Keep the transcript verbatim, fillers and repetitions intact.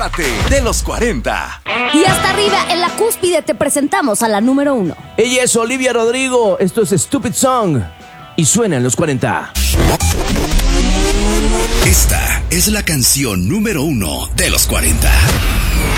debate de los cuarenta. Y hasta arriba, en la cúspide, te presentamos a la número uno. Ella es Olivia Rodrigo, esto es Stupid Song y suena en los cuarenta. Esta es la canción número uno de los cuarenta.